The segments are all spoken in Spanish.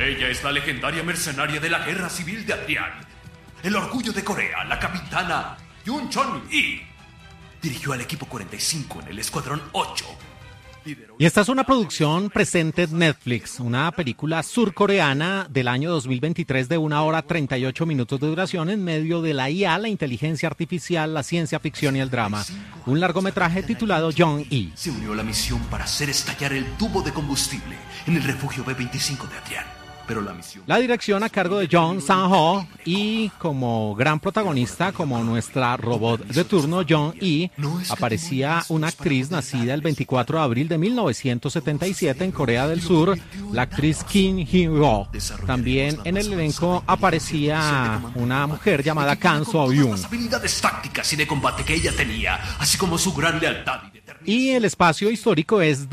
Ella es la legendaria mercenaria de la Guerra Civil de Adrián. El orgullo de Corea, la capitana Yoon Chon-hee. Dirigió al equipo 45 en el Escuadrón 8. Y esta es una producción presente en Netflix, una película surcoreana del año 2023 de 1 hora 38 minutos de duración en medio de la IA, la inteligencia artificial, la ciencia ficción y el drama. Un largometraje titulado Jong-hee. Se unió a la misión para hacer estallar el tubo de combustible en el refugio B-25 de Adrián. Pero la dirección a cargo de Jong Sang-ho y como gran protagonista, como nuestra robot de turno, Jong-hee, aparecía una actriz nacida el 24 de abril de 1977 en Corea del Sur, la actriz Kim Hee-ho. También en el elenco aparecía una mujer llamada Kang So-yoon. Las habilidades tácticas y de combate que ella tenía, así como su gran lealtad y determinación. Y el espacio histórico es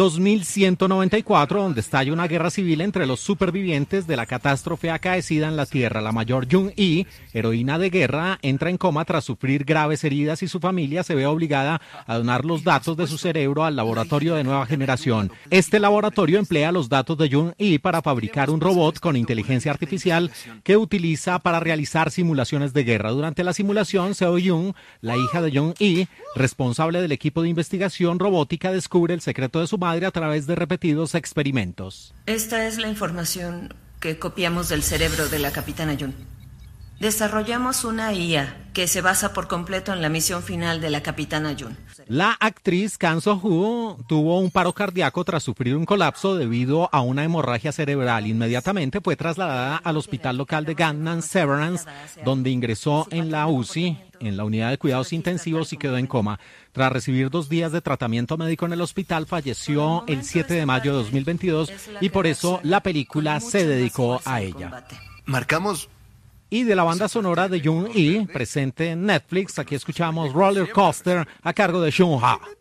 2194, donde estalla una guerra civil entre los supervivientes de la catástrofe acaecida en la Tierra. La mayor Jung-hee, heroína de guerra, entra en coma tras sufrir graves heridas y su familia se ve obligada a donar los datos de su cerebro al laboratorio de nueva generación. Este laboratorio emplea los datos de Jung-hee para fabricar un robot con inteligencia artificial que utiliza para realizar simulaciones de guerra. Durante la simulación, Seo-yoon, la hija de Jung-hee, responsable del equipo de investigación robótica, descubre el secreto de su madre a través de repetidos experimentos. Esta es la información que copiamos del cerebro de la capitana Yoon. Desarrollamos una IA que se basa por completo en la misión final de la capitana Yoon. La actriz Kang So-ho tuvo un paro cardíaco tras sufrir un colapso debido a una hemorragia cerebral. Inmediatamente fue trasladada al hospital local de Gangnam Severance, donde ingresó en la UCI, en la unidad de cuidados intensivos, y quedó en coma. Tras recibir 2 días de tratamiento médico en el hospital, falleció el 7 de mayo de 2022 y por eso la película se dedicó a ella. Marcamos. Y de la banda sonora de Jung-hee, presente en Netflix, aquí escuchamos Roller Coaster a cargo de Shunha.